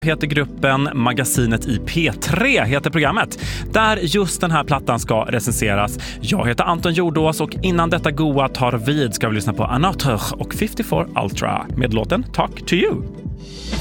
heter gruppen, magasinet i P3 heter programmet, där just den här plattan ska recenseras. Jag heter Anton Jordås och innan detta goa tar vid ska vi lyssna på Another och 54 Ultra med låten Talk to You.